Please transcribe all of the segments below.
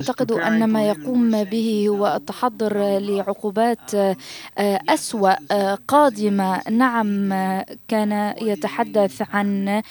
أعتقد أن ما يقوم به هو التحضر لعقوبات أسوأ قادمة. نعم، كان يتحدث عن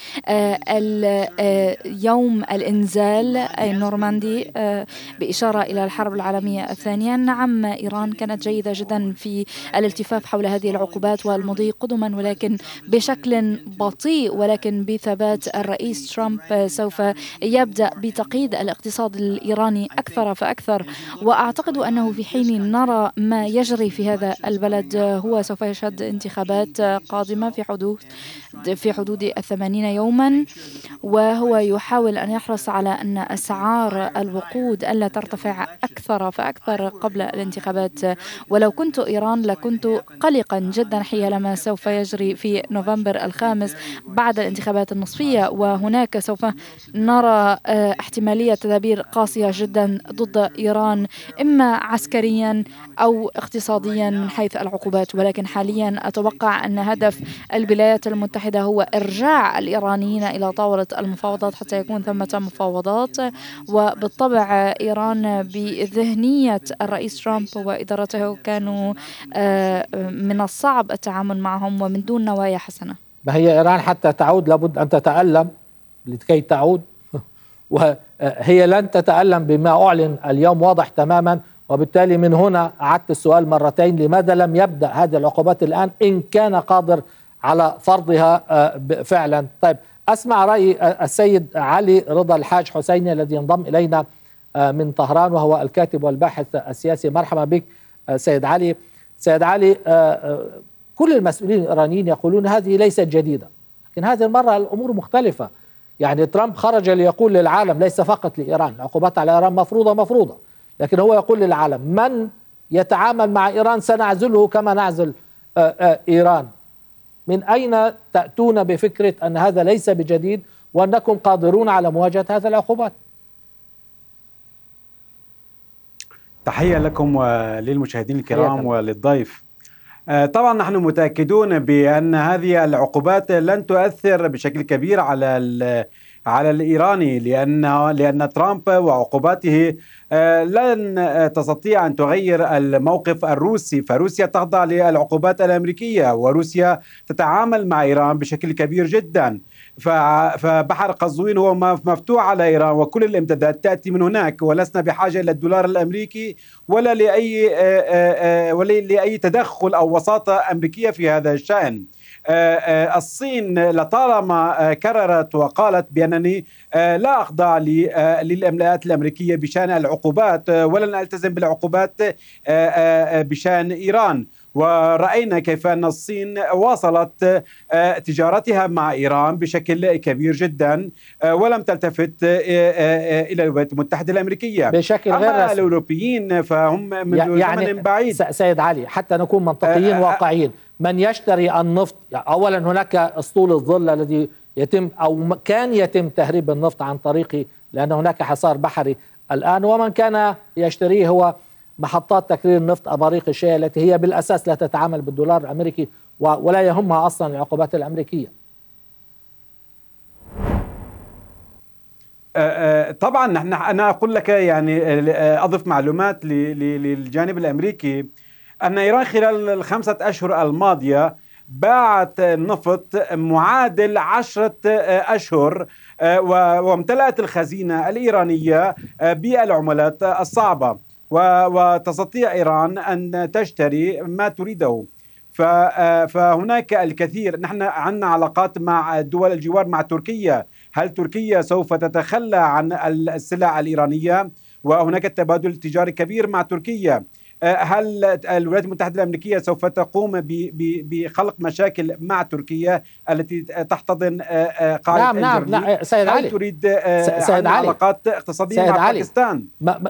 يوم الإنزال أي نورماندي، بإشارة إلى الحرب العالمية الثانية. نعم، إيران كانت جيدة جدا في الالتفاف حول هذه العقوبات والمضي قدما، ولكن بشكل بطيء ولكن بثبات. الرئيس ترامب سوف يبدأ بتقييد الاقتصاد الإيراني أكثر فأكثر، وأعتقد أنه في حين نرى ما يجري في هذا البلد هو سوف يشهد انتخابات قادمة في حدود 80 يوما، وهو يحاول أن يحرص على أن أسعار الوقود ألا ترتفع أكثر فأكثر قبل الانتخابات. ولو كنت إيران لكنت قلقا جدا حيال ما سوف يجري في نوفمبر 5 بعد الانتخابات النصفية، وهناك سوف نرى احتمالية تدابير قاسية جدا ضد إيران، إما عسكريا أو اقتصاديا من حيث العقوبات. ولكن حاليا أتوقع أن هدف الولايات المتحدة هو إرجاع الإيرانيين إلى طاولة المفاوضات حتى يكون ثمة مفاوضات. وبالطبع إيران بذهنية الرئيس ترامب وإدارته كانوا من الصعب التعامل معهم ومن دون نوايا حسنة. ما هي إيران حتى تعود لابد أن تتألم لكي تعود، وهي لن تتألم بما أعلن اليوم، واضح تماما. وبالتالي من هنا أعدت السؤال مرتين: لماذا لم يبدأ هذه العقوبات الآن إن كان قادر على فرضها فعلا؟ طيب، أسمع رأي السيد علي رضا الحاج حسيني الذي ينضم إلينا من طهران، وهو الكاتب والباحث السياسي. مرحبا بك سيد علي. سيد علي، كل المسؤولين الإيرانيين يقولون هذه ليست جديدة، لكن هذه المرة الأمور مختلفة. يعني ترامب خرج ليقول للعالم، ليس فقط لإيران، العقوبات على إيران مفروضة، لكن هو يقول للعالم: من يتعامل مع إيران سنعزله كما نعزل إيران. من أين تأتون بفكرة أن هذا ليس بجديد وأنكم قادرون على مواجهة هذه العقوبات؟ تحية لكم وللمشاهدين الكرام وللضيف. طبعا نحن متأكدون بأن هذه العقوبات لن تؤثر بشكل كبير على الإيراني، لأن ترامب وعقوباته لن تستطيع أن تغير الموقف الروسي، فروسيا تخضع للعقوبات الأمريكية، وروسيا تتعامل مع إيران بشكل كبير جدا. فبحر قزوين هو مفتوح على إيران، وكل الامدادات تأتي من هناك، ولسنا بحاجة إلى الدولار الأمريكي ولا لأي تدخل أو وساطة أمريكية في هذا الشأن. الصين لطالما كررت وقالت بأنني لا أخضع للإملاءات الأمريكية بشأن العقوبات، ولن ألتزم بالعقوبات بشأن إيران. ورأينا كيف أن الصين واصلت تجارتها مع إيران بشكل كبير جدا، ولم تلتفت إلى الولايات المتحدة الأمريكية بشكل غير أما رسمي. الأوروبيين فهم من زمن بعيد. سيد علي، حتى نكون منطقيين واقعيين، من يشتري النفط؟ أولا هناك أسطول الظل الذي يتم أو كان يتم تهريب النفط عن طريقه، لأن هناك حصار بحري الآن، ومن كان يشتريه هو محطات تكرير النفط أباريق الشيء التي هي بالأساس لا تتعامل بالدولار الأمريكي ولا يهمها أصلا العقوبات الأمريكية. طبعا أنا أقول لك، يعني أضف معلومات للجانب الأمريكي، أن إيران خلال ال5 أشهر الماضية باعت نفط معادل 10 أشهر، وامتلأت الخزينة الإيرانية بالعملات الصعبة، وتستطيع إيران أن تشتري ما تريده. فهناك الكثير. نحن عندنا علاقات مع دول الجوار، مع تركيا. هل تركيا سوف تتخلى عن السلع الإيرانية؟ وهناك تبادل تجاري كبير مع تركيا. هل الولايات المتحدة الأمريكية سوف تقوم بخلق مشاكل مع تركيا التي تحتضن قاعدة نعم سيد علي. هل تريد علاقات اقتصادية مع باكستان؟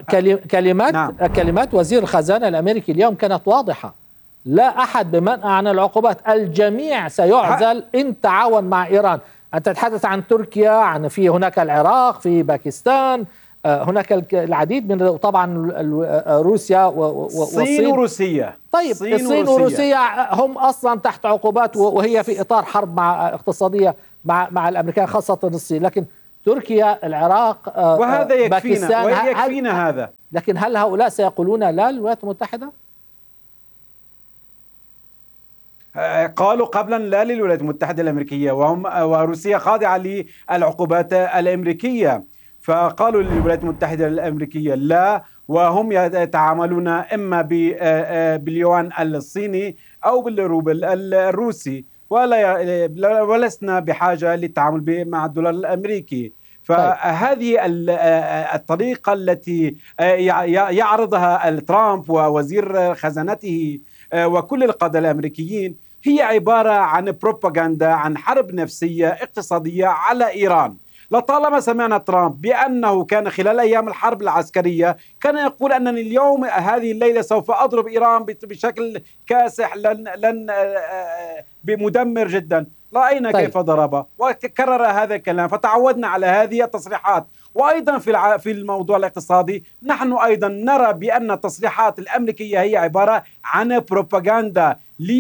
كلمات وزير الخزانة الأمريكي اليوم كانت واضحة: لا أحد بمنع عن العقوبات، الجميع سيعزل إن تعاون مع إيران. أنت تتحدث عن تركيا، في هناك العراق، في باكستان، هناك العديد من، طبعا روسيا والصين وروسيا. طيب، الصين وروسيا هم أصلا تحت عقوبات، وهي في إطار حرب اقتصادية مع الأمريكان، خاصة الصين. لكن تركيا، العراق، وهذا يكفينا باكستان. ويكفينا هذا. لكن هل هؤلاء سيقولون لا للولايات المتحدة؟ قالوا قبلا لا للولايات المتحدة الأمريكية، وروسيا خاضعة للعقوبات الأمريكية، فقالوا للولايات المتحدة الأمريكية لا، وهم يتعاملون إما باليوان الصيني أو بالروبل الروسي، ولسنا بحاجة للتعامل مع الدولار الأمريكي. فهذه الطريقة التي يعرضها ترامب ووزير خزانته وكل القادة الأمريكيين هي عبارة عن بروباغندا، عن حرب نفسية اقتصادية على إيران. لطالما سمعنا ترامب بأنه كان خلال أيام الحرب العسكرية كان يقول أنني اليوم هذه الليلة سوف أضرب إيران بشكل كاسح لن بمدمر جدا. رأينا كيف ضرب وكرر هذا الكلام، فتعودنا على هذه التصريحات. وأيضا في الموضوع الاقتصادي نحن أيضا نرى بأن التصريحات الأمريكية هي عبارة عن بروباغندا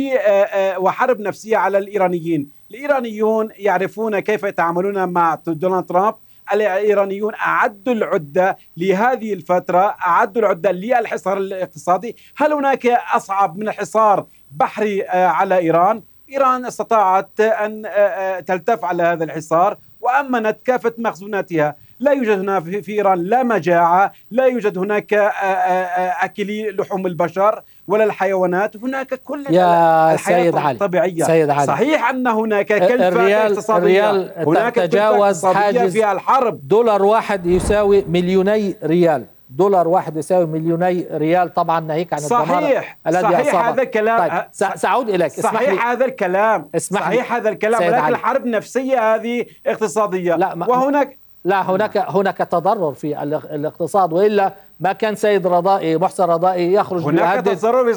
وحرب نفسية على الإيرانيين. الإيرانيون يعرفون كيف يتعاملون مع دونالد ترامب. الإيرانيون أعدوا العدة لهذه الفترة، أعدوا العدة للحصار الاقتصادي. هل هناك أصعب من الحصار بحري على إيران؟ إيران استطاعت أن تلتف على هذا الحصار وأمنت كافة مخزوناتها. لا يوجد هنا في إيران لا مجاعة، لا يوجد هناك أكلي لحوم البشر ولا الحيوانات، هناك كل الحياة الطبيعية. سيد علي. صحيح أن هناك كلفة اقتصادية، هناك تجاوز حاجز في الحرب. دولار واحد يساوي مليوني ريال، دولار واحد يساوي مليوني ريال، طبعا ناهيك عن الدمار الذي صحيح هذا الكلام. طيب سأعود إليك. صحيح هذا الكلام، صحيح هذا الكلام، ولكن الحرب نفسية هذه اقتصادية. هناك تضرر في الاقتصاد، وإلا ما كان سيد محسن رضائي يخرج هناك تضرر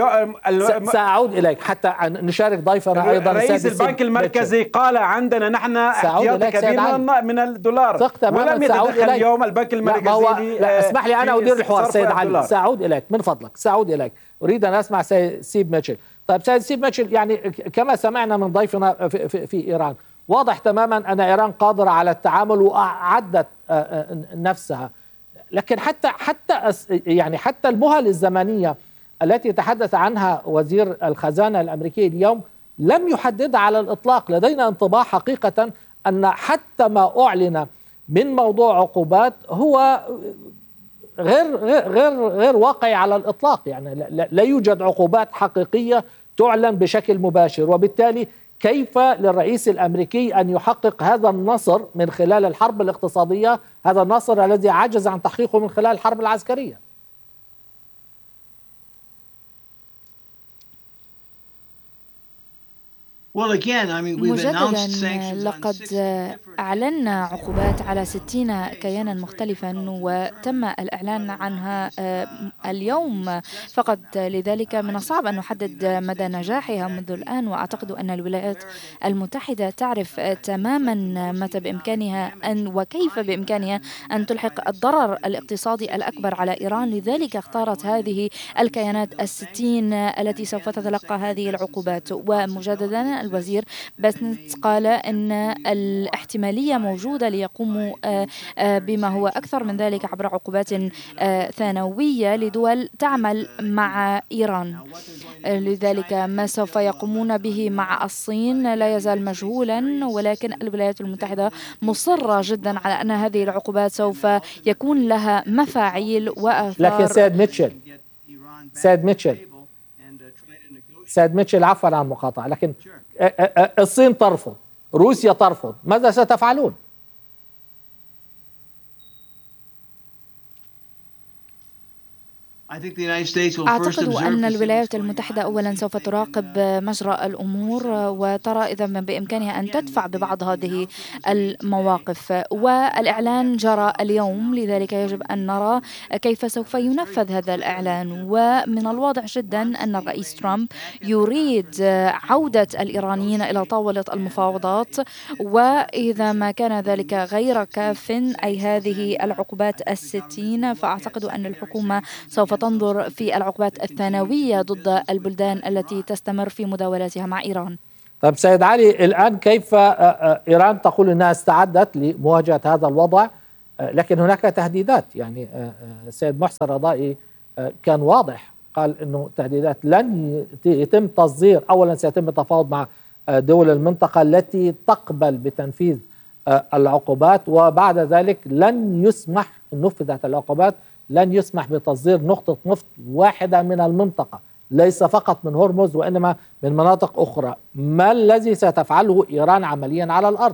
سأعود إليك حتى نشارك ضيفنا أيضا رئيس البنك المركزي قال عندنا نحن احتياط كبير من الدولار، ولم يتدخل اليوم البنك المركزي. لا اسمح لي أنا أدير الحوار سيد علي. سأعود إليك من فضلك، سأعود إليك. أريد أن أسمع سيد ميتشل. طيب سيد ميتشل، يعني كما سمعنا من ضيفنا في إيران، واضح تماما أن إيران قادرة على التعامل وأعدت نفسها، لكن حتى المهل الزمنية التي تحدث عنها وزير الخزانة الأمريكي اليوم لم يحددها على الإطلاق. لدينا انطباع حقيقة أن حتى ما أعلن من موضوع عقوبات هو غير واقعي على الإطلاق. يعني لا يوجد عقوبات حقيقية تعلن بشكل مباشر، وبالتالي كيف للرئيس الأمريكي أن يحقق هذا النصر من خلال الحرب الاقتصادية، هذا النصر الذي عجز عن تحقيقه من خلال الحرب العسكرية؟ مجددا لقد أعلنا عقوبات على 60 كيانا مختلفا، وتم الإعلان عنها اليوم فقط. لذلك من الصعب أن نحدد مدى نجاحها منذ الآن، وأعتقد أن الولايات المتحدة تعرف تماما متى بإمكانها وكيف بإمكانها أن تلحق الضرر الاقتصادي الأكبر على إيران. لذلك اختارت هذه الكيانات 60 التي سوف تتلقى هذه العقوبات. ومجددا الوزير باسنت قال أن الاحتمالية موجودة ليقوموا بما هو أكثر من ذلك عبر عقوبات ثانوية لدول تعمل مع إيران. لذلك ما سوف يقومون به مع الصين لا يزال مجهولا، ولكن الولايات المتحدة مصرة جدا على أن هذه العقوبات سوف يكون لها مفاعيل وآثار. لكن سيد ميتشل عفوا عن المقاطعة، لكن الصين ترفض، روسيا ترفض، ماذا ستفعلون؟ أعتقد أن الولايات المتحدة أولا سوف تراقب مجرى الأمور وترى إذا ما بإمكانها أن تدفع ببعض هذه المواقف، والإعلان جرى اليوم. لذلك يجب أن نرى كيف سوف ينفذ هذا الإعلان. ومن الواضح جدا أن الرئيس ترامب يريد عودة الإيرانيين إلى طاولة المفاوضات، وإذا ما كان ذلك غير كاف أي هذه العقوبات 60، فأعتقد أن الحكومة سوف تنظر في العقوبات الثانوية ضد البلدان التي تستمر في مداولاتها مع إيران. طيب سيد علي، الآن كيف إيران تقول أنها استعدت لمواجهة هذا الوضع، لكن هناك تهديدات؟ يعني السيد محسن رضائي كان واضح، قال أنه تهديدات لن يتم تصدير، أولا سيتم التفاوض مع دول المنطقة التي تقبل بتنفيذ العقوبات، وبعد ذلك لن يسمح إن نفذت العقوبات لن يسمح بتصدير نقطة نفط واحدة من المنطقة، ليس فقط من هرمز وإنما من مناطق أخرى. ما الذي ستفعله إيران عمليا على الأرض؟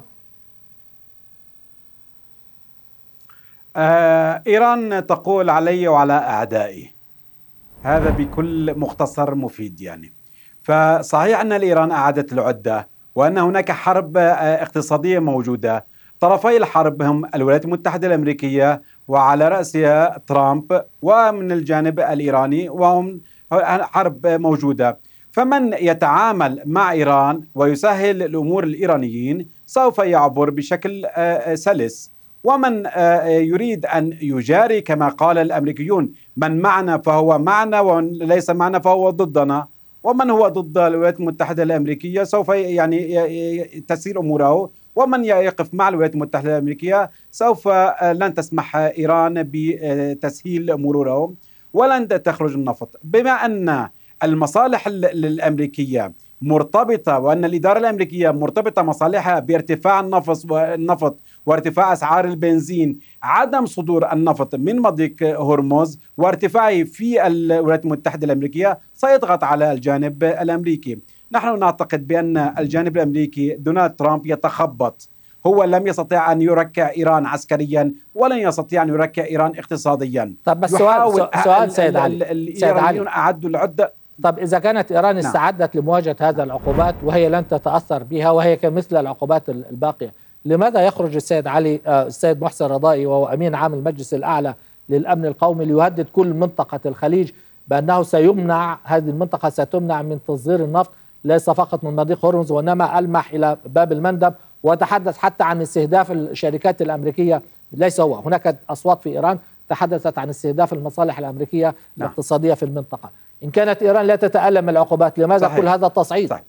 إيران تقول علي وعلى أعدائي، هذا بكل مختصر مفيد يعني. فصحيح أن الإيران أعادت العدة وأن هناك حرب اقتصادية موجودة. طرفي الحرب هم الولايات المتحدة الأمريكية وعلى رأسها ترامب، ومن الجانب الإيراني وهم حرب موجودة. فمن يتعامل مع إيران ويسهل الأمور الإيرانيين سوف يعبر بشكل سلس، ومن يريد أن يجاري كما قال الأمريكيون من معنا فهو معنا ومن ليس معنا فهو ضدنا، ومن هو ضد الولايات المتحدة الأمريكية سوف يعني تسير أموره، ومن يقف مع الولايات المتحدة الأمريكية سوف لن تسمح إيران بتسهيل مرورهم ولن تخرج النفط. بما أن المصالح الأمريكية مرتبطة وأن الإدارة الأمريكية مرتبطة مصالحها بارتفاع النفط وارتفاع أسعار البنزين، عدم صدور النفط من مضيق هرمز وارتفاعه في الولايات المتحدة الأمريكية سيضغط على الجانب الأمريكي. نحن نعتقد بأن الجانب الأمريكي دونالد ترامب يتخبط، هو لم يستطيع أن يركع إيران عسكريا ولن يستطيع أن يركع إيران اقتصاديا. طب بس سؤال سيد علي، الإيرانيون أعدوا العدة. طب إذا كانت إيران استعدت لمواجهة هذه العقوبات وهي لن تتأثر بها وهي كمثل العقوبات الباقية، لماذا يخرج السيد علي السيد محسن رضائي وهو أمين عام المجلس الأعلى للأمن القومي ليهدد كل منطقة الخليج بأنه سيمنع، هذه المنطقة ستمنع من تصدير النفط ليس فقط من مضيق هرمز وإنما ألمح إلى باب المندب، وتحدث حتى عن استهداف الشركات الأمريكية؟ ليس هو، هناك أصوات في إيران تحدثت عن استهداف المصالح الأمريكية الاقتصادية في المنطقة. إن كانت إيران لا تتألم العقوبات لماذا كل هذا التصعيد؟ صحيح.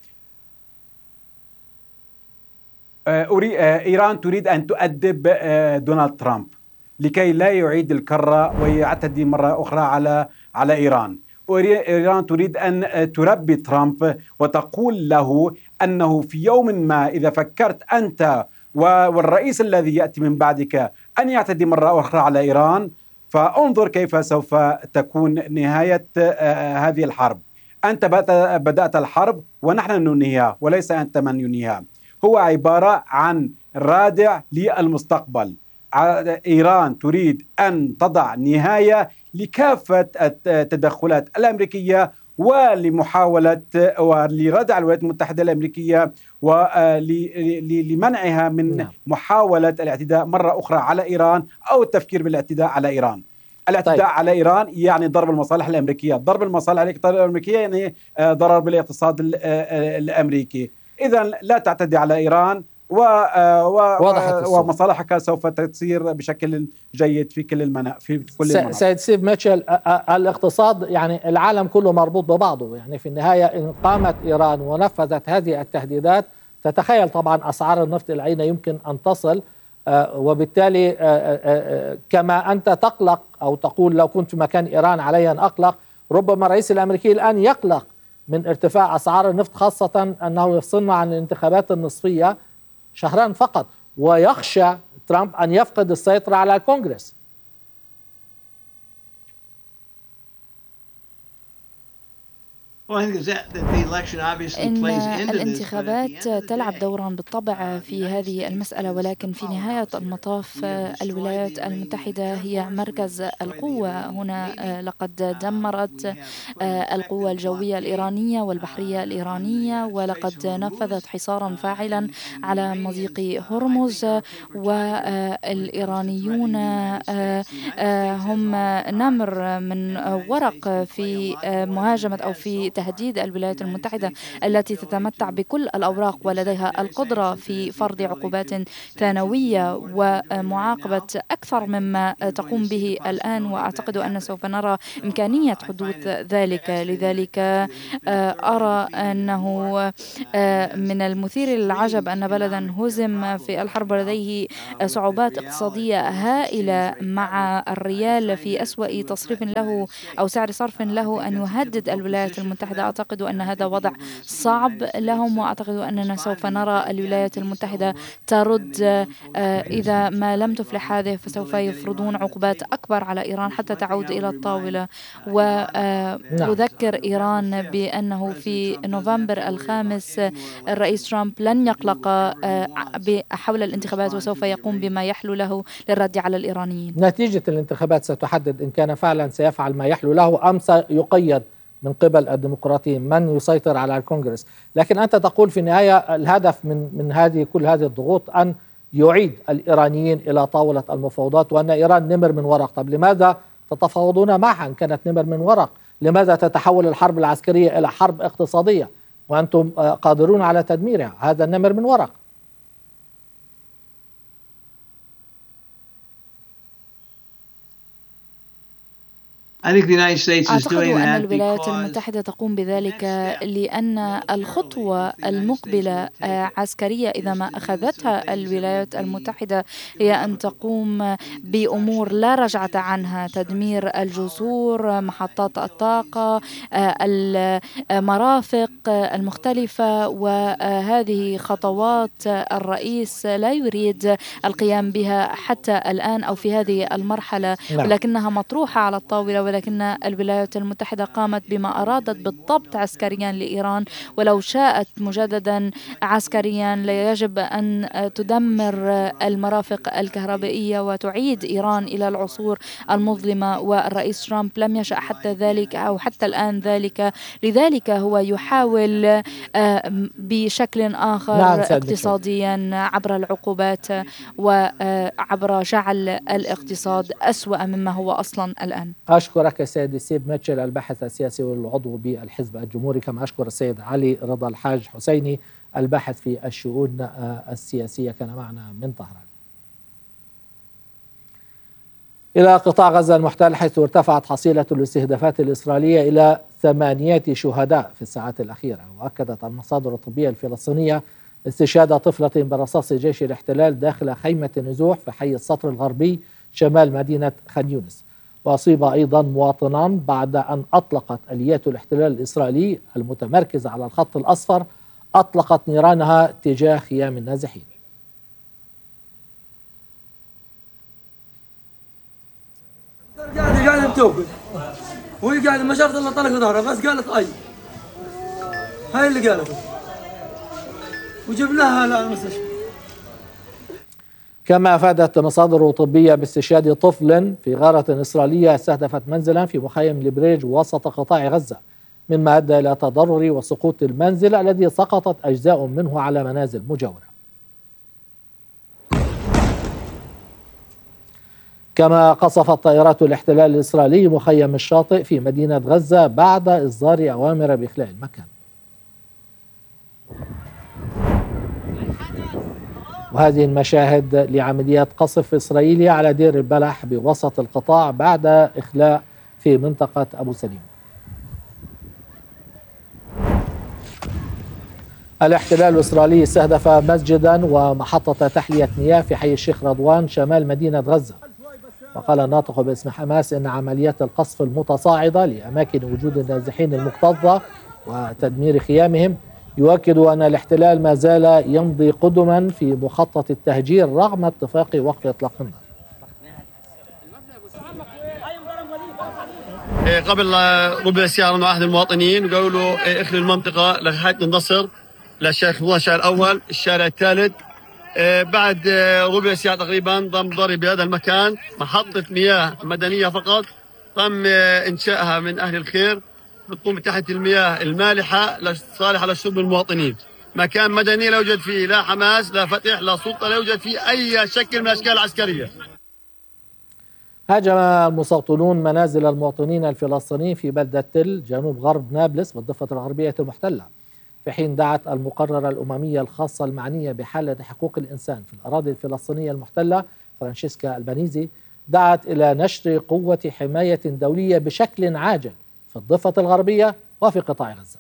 إيران تريد أن تؤدب دونالد ترامب لكي لا يعيد الكرة ويعتدي مرة أخرى على إيران. إيران تريد أن تربي ترامب وتقول له أنه في يوم ما إذا فكرت أنت والرئيس الذي يأتي من بعدك أن يعتدي مرة أخرى على إيران، فانظر كيف سوف تكون نهاية هذه الحرب. أنت بدأت الحرب ونحن ننهيها وليس أنت من ينهيها. هو عبارة عن رادع للمستقبل. إيران تريد أن تضع نهاية لكافة التدخلات الأمريكية ولمحاولة ولردع الولايات المتحدة الأمريكية ولمنعها من محاولة الاعتداء مرة أخرى على إيران أو التفكير بالاعتداء على إيران. الاعتداء على إيران يعني ضرب المصالح الأمريكية، ضرب المصالح الأمريكية يعني ضرر بالاقتصاد الأمريكي. إذا لا تعتدي على إيران ومصالحك سوف تسير بشكل جيد في كل المناطق. سيد ستيف ميتشل، الاقتصاد يعني العالم كله مربوط ببعضه، يعني في النهاية إن قامت إيران ونفذت هذه التهديدات تتخيل طبعا أسعار النفط إلى أين يمكن أن تصل، وبالتالي كما أنت تقلق أو تقول لو كنت في مكان إيران علي أن أقلق، ربما الرئيس الأمريكي الآن يقلق من ارتفاع أسعار النفط، خاصة أنه يفصلنا عن الانتخابات النصفية شهران فقط، ويخشى ترامب أن يفقد السيطرة على الكونغرس. إن الانتخابات تلعب دورا بالطبع في هذه المسألة، ولكن في نهاية المطاف الولايات المتحدة هي مركز القوة هنا. لقد دمرت القوة الجوية الإيرانية والبحرية الإيرانية، ولقد نفذت حصارا فاعلا على مضيق هرمز، والإيرانيون هم نمر من ورق في مهاجمة أو في بتهديد الولايات المتحدة التي تتمتع بكل الأوراق ولديها القدرة في فرض عقوبات ثانوية ومعاقبة أكثر مما تقوم به الآن، وأعتقد أن سوف نرى إمكانية حدوث ذلك. لذلك أرى أنه من المثير للعجب أن بلدا هزم في الحرب لديه صعوبات اقتصادية هائلة مع الريال في أسوأ تصريف له أو سعر صرف له أن يهدد الولايات المتحدة. أعتقد أن هذا وضع صعب لهم، وأعتقد أننا سوف نرى الولايات المتحدة ترد إذا ما لم تفلح هذه فسوف يفرضون عقوبات أكبر على إيران حتى تعود إلى الطاولة. وأذكر إيران بأنه في نوفمبر 5 الرئيس ترامب لن يقلق حول الانتخابات وسوف يقوم بما يحلو له للرد على الإيرانيين. نتيجة الانتخابات ستحدد إن كان فعلا سيفعل ما يحلو له أم سيقيد من قبل الديمقراطيين من يسيطر على الكونغرس. لكن أنت تقول في النهاية الهدف من كل هذه الضغوط أن يعيد الإيرانيين إلى طاولة المفاوضات وأن إيران نمر من ورق. طب لماذا تتفاوضون معها إن كانت نمر من ورق؟ لماذا تتحول الحرب العسكرية إلى حرب اقتصادية وأنتم قادرون على تدميرها؟ هذا النمر من ورق. أعتقد أن الولايات المتحدة تقوم بذلك لأن الخطوة المقبلة عسكرية إذا ما أخذتها الولايات المتحدة هي أن تقوم بأمور لا رجعة عنها: تدمير الجسور، محطات الطاقة، المرافق المختلفة. وهذه خطوات الرئيس لا يريد القيام بها حتى الآن أو في هذه المرحلة، ولكنها مطروحة على الطاولة. ولكن الولايات المتحدة قامت بما أرادت بالضبط عسكريا لإيران، ولو شاءت مجددا عسكريا يجب أن تدمر المرافق الكهربائية وتعيد إيران إلى العصور المظلمة، والرئيس ترامب لم يشأ حتى ذلك أو حتى الآن ذلك. لذلك هو يحاول بشكل آخر اقتصاديا عبر العقوبات وعبر جعل الاقتصاد أسوأ مما هو أصلا الآن. أشكرك السيد ستيف ميتشل الباحث السياسي والعضو بالحزب الجمهوري، كما أشكر السيد علي رضا الحاج حسيني الباحث في الشؤون السياسية كان معنا من طهران. إلى قطاع غزة المحتل، حيث ارتفعت حصيلة الاستهدافات الإسرائيلية إلى 8 شهداء في الساعات الأخيرة. وأكدت المصادر الطبية الفلسطينية استشهاد طفلة برصاص جيش الاحتلال داخل خيمة نزوح في حي السطر الغربي شمال مدينة خان يونس. وأصيب أيضا مواطنان بعد أن أطلقت آليات الاحتلال الإسرائيلي المتمركزة على الخط الأصفر أطلقت نيرانها تجاه خيام النازحين. قاعد متوقف وهي قاعدة ما شافت الا طلق ظهرها بس قالت اي، هاي اللي قالته وجبناها للمستشفى. كما أفادت مصادر طبية باستشهاد طفل في غارة إسرائيلية استهدفت منزلا في مخيم لبريج وسط قطاع غزة، مما أدى إلى تضرر وسقوط المنزل الذي سقطت أجزاء منه على منازل مجاورة. كما قصفت طائرات الاحتلال الإسرائيلي مخيم الشاطئ في مدينة غزة بعد إصدار أوامر بإخلاء المكان. وهذه المشاهد لعمليات قصف إسرائيلية على دير البلح بوسط القطاع بعد إخلاء في منطقة أبو سليم. الاحتلال الإسرائيلي استهدف مسجدا ومحطة تحلية مياه في حي الشيخ رضوان شمال مدينة غزة. وقال الناطق باسم حماس إن عمليات القصف المتصاعدة لأماكن وجود النازحين المكتظة وتدمير خيامهم يؤكد أن الاحتلال ما زال يمضي قدما في مخطط التهجير رغم اتفاق وقف إطلاق النار. قبل ربع ساعة مع أحد المواطنين وقالوا له اخلي المنطقة لحد النصر للشارع رضوان الشارع الأول الشارع الثالث. بعد ربع ساعة تقريبا تم ضرب بهذا المكان محطة مياه مدنية فقط تم إنشائها من أهل الخير بتقوم تحت المياه المالحة صالحة لشرب المواطنين. مكان مدني لا يوجد فيه لا حماس لا فتح لا سلطة، لا يوجد فيه أي شكل من الأشكال العسكرية. هاجم المستوطنون منازل المواطنين الفلسطينيين في بلدة تل جنوب غرب نابلس بالضفة الغربية المحتلة، في حين دعت المقررة الأممية الخاصة المعنية بحالة حقوق الإنسان في الأراضي الفلسطينية المحتلة فرانشيسكا البانيزي دعت إلى نشر قوة حماية دولية بشكل عاجل في الضفة الغربية وفي قطاع غزة.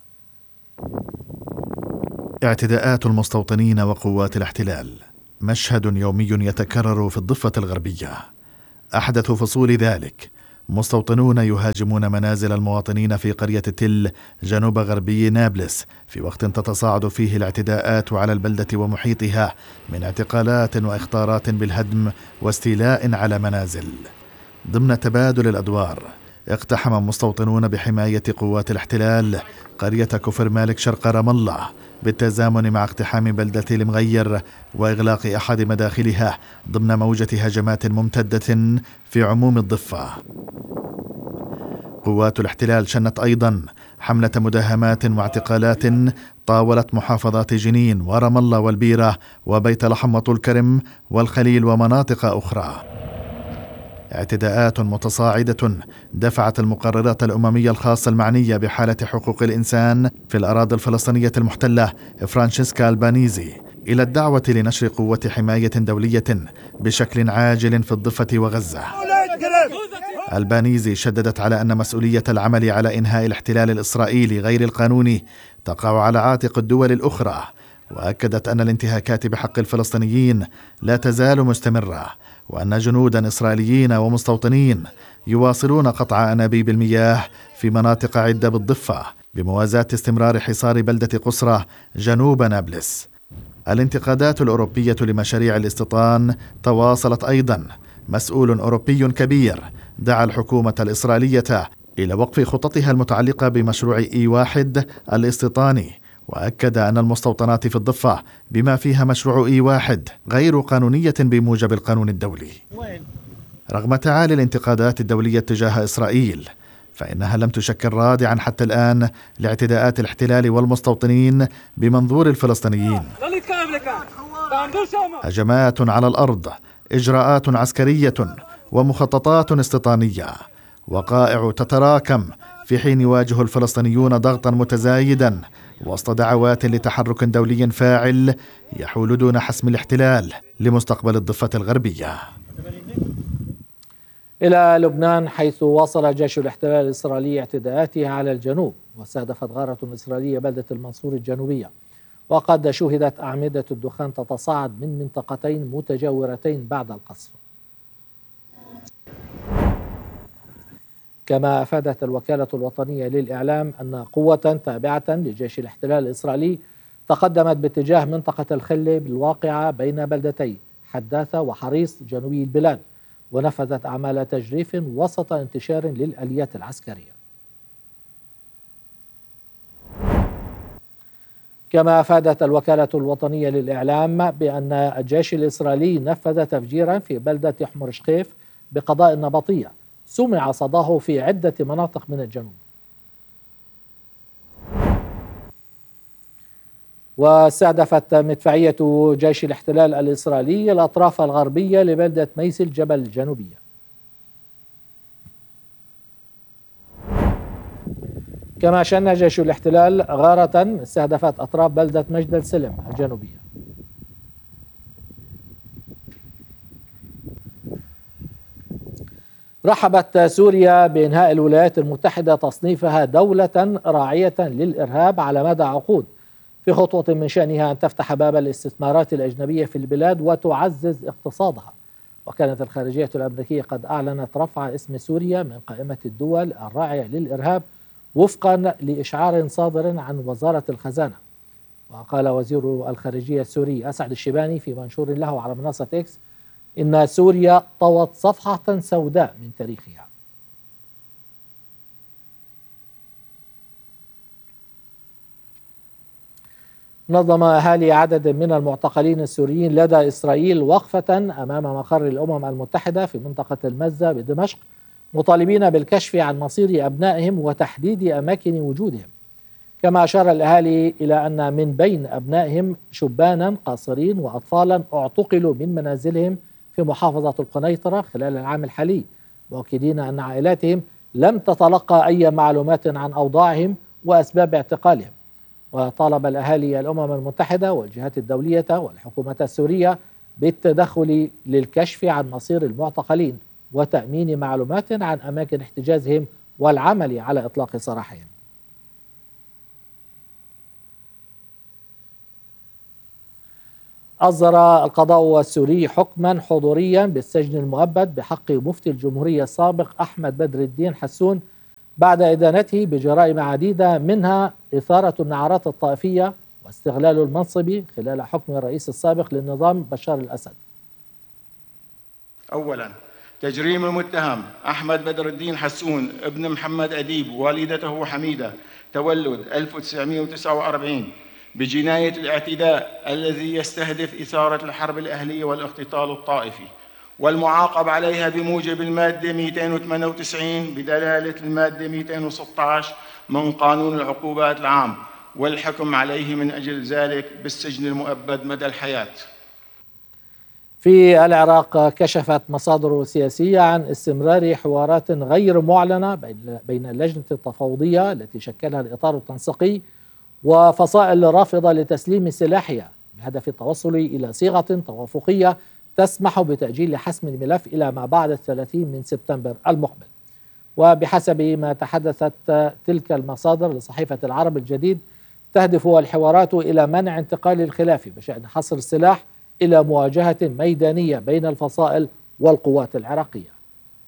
اعتداءات المستوطنين وقوات الاحتلال مشهد يومي يتكرر في الضفة الغربية. أحدث فصول ذلك مستوطنون يهاجمون منازل المواطنين في قرية تل جنوب غربي نابلس، في وقت تتصاعد فيه الاعتداءات على البلدة ومحيطها من اعتقالات وإخطارات بالهدم واستيلاء على منازل. ضمن تبادل الأدوار اقتحم مستوطنون بحماية قوات الاحتلال قرية كفر مالك شرق رام الله بالتزامن مع اقتحام بلدة المغير وإغلاق أحد مداخلها ضمن موجة هجمات ممتدة في عموم الضفة. قوات الاحتلال شنت أيضا حملة مداهمات واعتقالات طاولت محافظات جنين ورام الله والبيرة وبيت لحم وطول كرم والخليل ومناطق أخرى. اعتداءات متصاعدة دفعت المقررات الأممية الخاصة المعنية بحالة حقوق الإنسان في الأراضي الفلسطينية المحتلة فرانشيسكا البانيزي إلى الدعوة لنشر قوة حماية دولية بشكل عاجل في الضفة وغزة. البانيزي شددت على أن مسؤولية العمل على إنهاء الاحتلال الإسرائيلي غير القانوني تقع على عاتق الدول الأخرى، وأكدت أن الانتهاكات بحق الفلسطينيين لا تزال مستمرة، وأن جنودا إسرائيليين ومستوطنين يواصلون قطع أنابيب المياه في مناطق عدة بالضفة بموازاة استمرار حصار بلدة قصرة جنوب نابلس. الانتقادات الأوروبية لمشاريع الاستيطان تواصلت أيضا. مسؤول أوروبي كبير دعا الحكومة الإسرائيلية إلى وقف خططها المتعلقة بمشروع E1 الاستيطاني، وأكد أن المستوطنات في الضفة بما فيها مشروع E1 غير قانونية بموجب القانون الدولي. رغم تعالي الانتقادات الدولية تجاه إسرائيل، فإنها لم تشكل رادعا حتى الآن لاعتداءات الاحتلال والمستوطنين بمنظور الفلسطينيين. هجمات على الأرض، إجراءات عسكرية ومخططات استيطانية، وقائع تتراكم في حين يواجه الفلسطينيون ضغطا متزايدا وسط دعوات لتحرك دولي فاعل يحول دون حسم الاحتلال لمستقبل الضفة الغربية. إلى لبنان، حيث واصل جيش الاحتلال الإسرائيلي اعتداءاته على الجنوب، واستهدفت غارة إسرائيلية بلدة المنصور الجنوبية، وقد شهدت أعمدة الدخان تتصاعد من منطقتين متجاورتين بعد القصف. كما أفادت الوكالة الوطنية للإعلام أن قوة تابعة لجيش الاحتلال الإسرائيلي تقدمت باتجاه منطقة الخلة بالواقعة بين بلدتي حداثة وحريص جنوبي البلاد، ونفذت أعمال تجريف وسط انتشار للآليات العسكرية. كما أفادت الوكالة الوطنية للإعلام بأن الجيش الإسرائيلي نفذ تفجيرا في بلدة حمر شقيف بقضاء النبطية سمع صداه في عدة مناطق من الجنوب. واستهدفت مدفعية جيش الاحتلال الإسرائيلي الأطراف الغربية لبلدة ميسل جبل الجنوبية. كما شن جيش الاحتلال غارة استهدفت أطراف بلدة مجد السلم الجنوبية. رحبت سوريا بإنهاء الولايات المتحدة تصنيفها دولة راعية للإرهاب على مدى عقود، في خطوة من شأنها أن تفتح باب الاستثمارات الأجنبية في البلاد وتعزز اقتصادها. وكانت الخارجية الأمريكية قد أعلنت رفع اسم سوريا من قائمة الدول الراعية للإرهاب وفقا لإشعار صادر عن وزارة الخزانة. وقال وزير الخارجية السوري أسعد الشيباني في منشور له على منصة إكس إن سوريا طوت صفحة سوداء من تاريخها. نظم أهالي عدد من المعتقلين السوريين لدى إسرائيل وقفة أمام مقر الأمم المتحدة في منطقة المزة بدمشق، مطالبين بالكشف عن مصير أبنائهم وتحديد أماكن وجودهم. كما أشار الأهالي إلى أن من بين أبنائهم شبانا قاصرين وأطفالا اعتقلوا من منازلهم في محافظة القنيطرة خلال العام الحالي، مؤكدين أن عائلاتهم لم تتلقى أي معلومات عن أوضاعهم وأسباب اعتقالهم. وطالب الأهالي الأمم المتحدة والجهات الدولية والحكومة السورية بالتدخل للكشف عن مصير المعتقلين وتأمين معلومات عن أماكن احتجازهم والعمل على إطلاق سراحهم. أصدر القضاء السوري حكما حضوريا بالسجن المؤبد بحق مفتي الجمهورية السابق أحمد بدر الدين حسون بعد إدانته بجرائم عديدة، منها إثارة النعرات الطائفية واستغلال المنصب خلال حكم الرئيس السابق للنظام بشار الأسد. أولا، تجريم المتهم أحمد بدر الدين حسون ابن محمد أديب والدته حميدة تولد 1949 بجناية الاعتداء الذي يستهدف إثارة الحرب الأهلية والاختطال الطائفي، والمعاقب عليها بموجب المادة 298 بدلالة المادة 216 من قانون العقوبات العام، والحكم عليه من أجل ذلك بالسجن المؤبد مدى الحياة. في العراق كشفت مصادر سياسية عن استمرار حوارات غير معلنة بين اللجنة التفاوضية التي شكلها الإطار التنسيقي وفصائل رافضة لتسليم سلاحها بهدف التوصل إلى صيغة توافقية تسمح بتأجيل حسم الملف إلى ما بعد 30 من سبتمبر المقبل. وبحسب ما تحدثت تلك المصادر لصحيفة العرب الجديد، تهدف الحوارات إلى منع انتقال الخلاف بشأن حصر السلاح إلى مواجهة ميدانية بين الفصائل والقوات العراقية.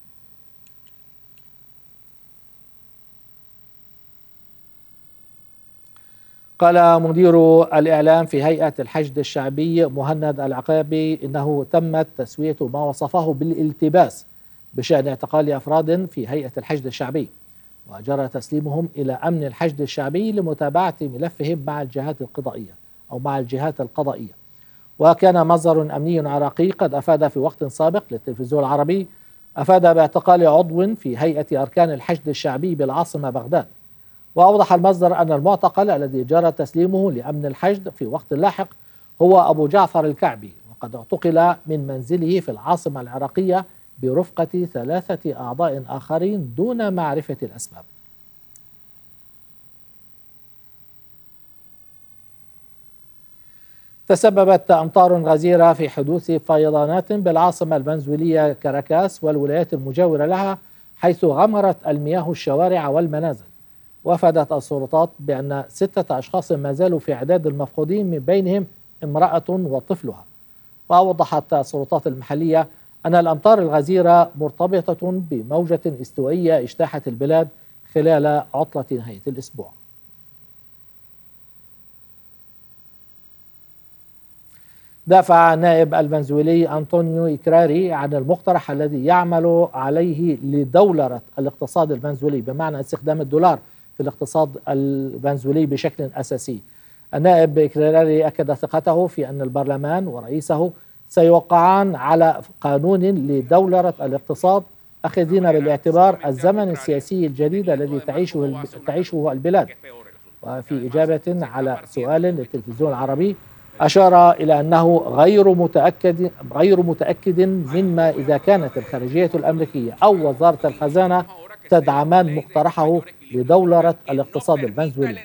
قال مدير الإعلام في هيئة الحشد الشعبي مهند العقابي إنه تمت تسوية ما وصفه بالالتباس بشأن اعتقال أفراد في هيئة الحشد الشعبي، وجرى تسليمهم إلى أمن الحشد الشعبي لمتابعة ملفهم مع الجهات القضائية. وكان مصدر أمني عراقي قد أفاد في وقت سابق للتلفزيون العربي باعتقال عضو في هيئة أركان الحشد الشعبي بالعاصمة بغداد. وأوضح المصدر أن المعتقل الذي جرى تسليمه لأمن الحشد في وقت لاحق هو أبو جعفر الكعبي، وقد اعتقل من منزله في العاصمة العراقية برفقة 3 أعضاء آخرين دون معرفة الأسباب. تسببت أمطار غزيرة في حدوث فيضانات بالعاصمة الفنزويلية كاراكاس والولايات المجاورة لها، حيث غمرت المياه الشوارع والمنازل. وافادت السلطات بأن 6 أشخاص ما زالوا في إعداد المفقودين، من بينهم امرأة وطفلها. وأوضحت السلطات المحلية أن الأمطار الغزيرة مرتبطة بموجة استوائية اجتاحت البلاد خلال عطلة نهاية الأسبوع. دافع النائب الفنزويلي أنطونيو إكراري عن المقترح الذي يعمل عليه لدولرة الاقتصاد الفنزويلي، بمعنى استخدام الدولار في الاقتصاد الفنزويلي بشكل أساسي. النائب إكراري أكد ثقته في أن البرلمان ورئيسه سيوقعان على قانون لدولرة الاقتصاد، أخذين بالاعتبار الزمن السياسي الجديد الذي تعيشه البلاد. وفي إجابة على سؤال للتلفزيون العربي، أشار إلى أنه غير متأكد مما إذا كانت الخارجية الأمريكية أو وزارة الخزانة تدعمان مقترحه لدولرة الاقتصاد الفنزويلي.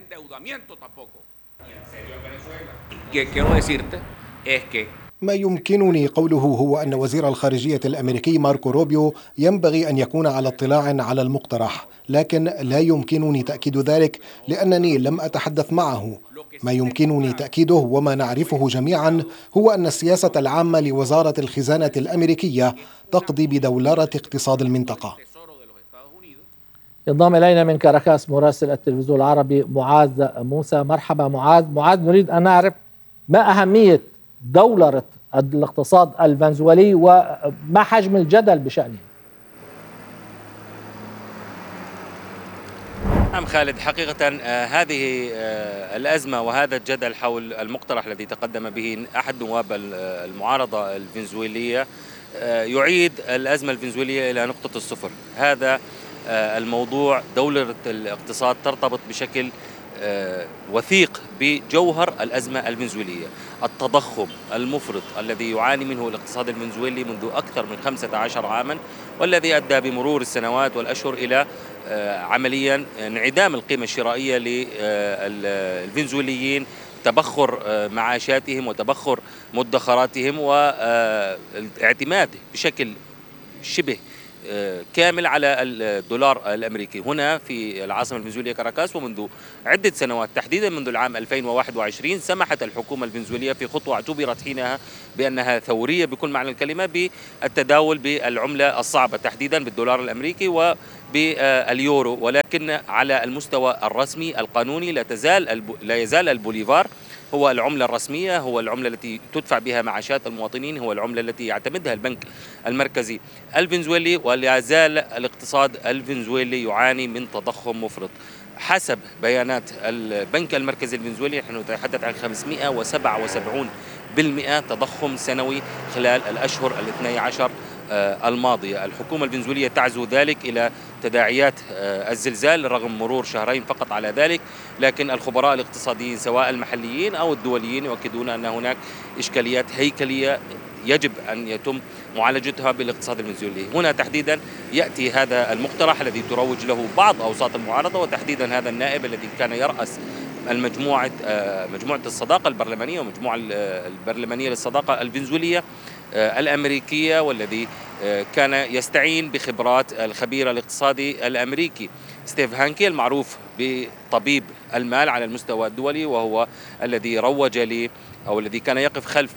ما يمكنني قوله هو أن وزير الخارجية الأمريكي ماركو روبيو ينبغي أن يكون على اطلاع على المقترح، لكن لا يمكنني تأكيد ذلك لأنني لم أتحدث معه. ما يمكنني تأكيده وما نعرفه جميعا هو أن السياسة العامة لوزارة الخزانة الأمريكية تقضي بدولرة اقتصاد المنطقة. ينضم إلينا من كاراكاس مراسل التلفزيون العربي معاذ موسى. مرحبا معاذ، نريد أن نعرف ما أهمية دولرة الاقتصاد الفنزويلي وما حجم الجدل بشأنه. نعم خالد، حقيقة هذه الأزمة وهذا الجدل حول المقترح الذي تقدم به أحد نواب المعارضة الفنزويلية يعيد الأزمة الفنزويلية إلى نقطة الصفر. هذا الموضوع دولرة الاقتصاد ترتبط بشكل وثيق بجوهر الأزمة الفنزويلية، التضخم المفرط الذي يعاني منه الاقتصاد الفنزويلي منذ أكثر من 15 عاما، والذي أدى بمرور السنوات والأشهر إلى عمليا انعدام القيمة الشرائية للفنزويليين، تبخر معاشاتهم وتبخر مدخراتهم والاعتماد بشكل شبه كامل على الدولار الأمريكي هنا في العاصمة الفنزويلية كاراكاس. ومنذ عدة سنوات تحديدا منذ العام 2021 سمحت الحكومة الفنزويلية في خطوة اعتبرت حينها بأنها ثورية بكل معنى الكلمة بالتداول بالعملة الصعبة تحديدا بالدولار الأمريكي وباليورو، ولكن على المستوى الرسمي القانوني لا يزال البوليفار هو العملة الرسمية، هو العملة التي تدفع بها معاشات المواطنين، هو العملة التي يعتمدها البنك المركزي الفنزويلي، ولا يزال الاقتصاد الفنزويلي يعاني من تضخم مفرط. حسب بيانات البنك المركزي الفنزويلي نحن نتحدث عن 577% تضخم سنوي خلال الأشهر ال12 الماضية. الحكومة الفنزويلية تعزو ذلك إلى تداعيات الزلزال رغم مرور شهرين فقط على ذلك، لكن الخبراء الاقتصاديين سواء المحليين أو الدوليين يؤكدون أن هناك إشكاليات هيكلية يجب أن يتم معالجتها بالاقتصاد الفنزويلي. هنا تحديدا يأتي هذا المقترح الذي تروج له بعض أوساط المعارضة، وتحديدا هذا النائب الذي كان يرأس مجموعة الصداقة البرلمانية ومجموعة البرلمانية للصداقة الفنزويلية الأمريكية، والذي كان يستعين بخبرات الخبير الاقتصادي الأمريكي ستيف هانكي المعروف بطبيب المال على المستوى الدولي، وهو الذي روج لي أو الذي كان يقف خلف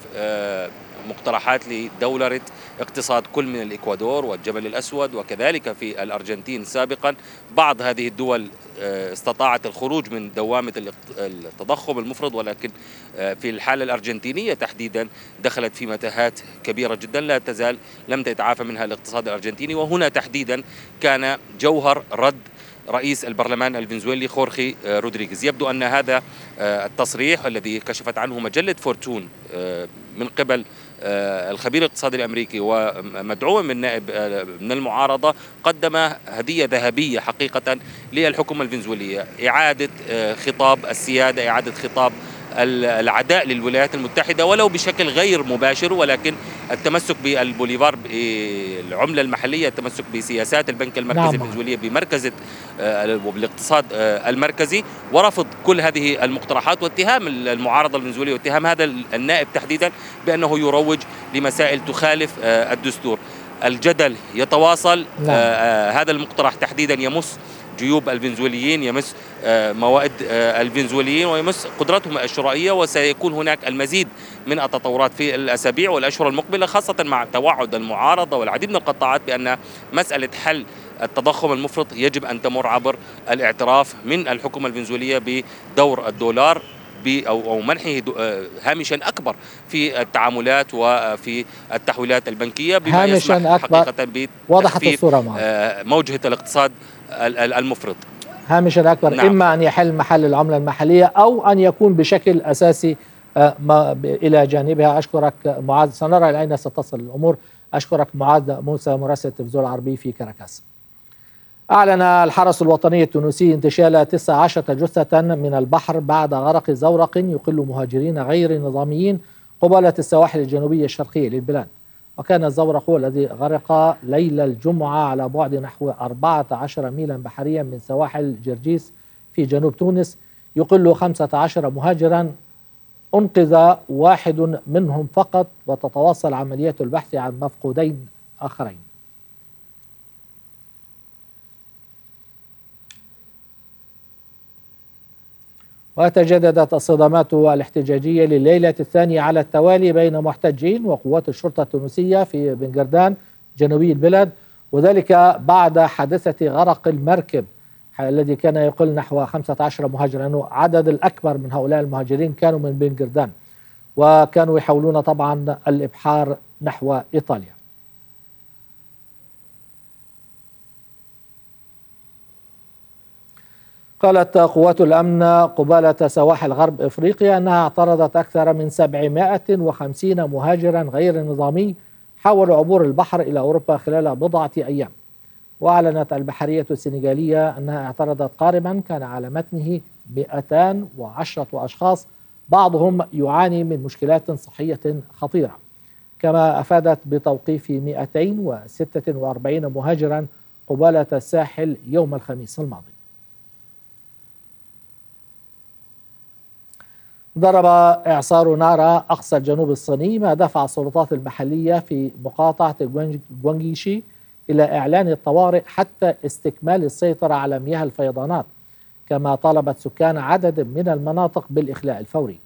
مقترحات لدولرة اقتصاد كل من الإكوادور والجبل الأسود وكذلك في الأرجنتين سابقا. بعض هذه الدول استطاعت الخروج من دوامة التضخم المفرط، ولكن في الحالة الأرجنتينية تحديدا دخلت في متاهات كبيرة جدا لا تزال لم تتعافى منها الاقتصاد الأرجنتيني. وهنا تحديدا كان جوهر رد رئيس البرلمان الفنزويلي خورخي رودريغيز. يبدو أن هذا التصريح الذي كشفت عنه مجلة فورتون من قبل الخبير الاقتصادي الأمريكي ومدعوم من نائب من المعارضة قدم هدية ذهبية حقيقة للحكومة الفنزويلية، إعادة خطاب السيادة، إعادة خطاب العداء للولايات المتحدة ولو بشكل غير مباشر، ولكن التمسك بالبوليفار العملة المحلية، التمسك بسياسات البنك المركزي الفنزويلية بمركزة وبالاقتصاد المركزي، ورفض كل هذه المقترحات واتهام المعارضة الفنزويلية واتهام هذا النائب تحديدا بأنه يروج لمسائل تخالف الدستور. الجدل يتواصل. هذا المقترح تحديدا يمس جيوب الفنزويليين، يمس موائد الفنزويليين ويمس قدرتهم الشرائية، وسيكون هناك المزيد من التطورات في الأسابيع والأشهر المقبلة، خاصة مع توعد المعارضة والعديد من القطاعات بأن مسألة حل التضخم المفرط يجب أن تمر عبر الاعتراف من الحكومة الفنزويلية بدور الدولار أو منحه هامشا أكبر في التعاملات وفي التحويلات البنكية، بما يسمح حقيقة بتخفيف موجهة الاقتصاد المفرط. هامشا أكبر. نعم. إما أن يحل محل العملة المحلية أو أن يكون بشكل أساسي إلى جانبها. أشكرك معاذ، سنرى إلى أين ستصل الأمور. أشكرك معاذ موسى مراسل التلفزيون العربي في كاراكاس. أعلن الحرس الوطني التونسي انتشال 19 جثة من البحر بعد غرق زورق يقل مهاجرين غير نظاميين قبالة السواحل الجنوبية الشرقية للبلاد. وكان الزورق هو الذي غرق ليلة الجمعة على بعد نحو 14 ميلا بحريا من سواحل جرجيس في جنوب تونس، يقل 15 مهاجرا، أنقذ واحد منهم فقط، وتتواصل عمليات البحث عن مفقودين آخرين. وتجددت الصدامات الاحتجاجية لليلة الثانية على التوالي بين محتجين وقوات الشرطة التونسية في بنغردان جنوبي البلاد، وذلك بعد حادثة غرق المركب الذي كان يقل نحو 15 مهاجرا. يعني عدد الأكبر من هؤلاء المهاجرين كانوا من بنغردان، وكانوا يحاولون طبعا الإبحار نحو إيطاليا. قالت قوات الأمن قبالة سواحل غرب إفريقيا أنها اعترضت أكثر من 750 مهاجرا غير نظامي حاولوا عبور البحر إلى أوروبا خلال بضعة أيام. وأعلنت البحرية السنغالية أنها اعترضت قاربا كان على متنه 210 أشخاص، بعضهم يعاني من مشكلات صحية خطيرة. كما أفادت بتوقيف 246 مهاجرا قبالة الساحل يوم الخميس الماضي. ضرب إعصار نار أقصى الجنوب الصيني ما دفع السلطات المحلية في مقاطعة غوانغيشي إلى إعلان الطوارئ حتى استكمال السيطرة على مياه الفيضانات، كما طالبت سكان عدد من المناطق بالإخلاء الفوري.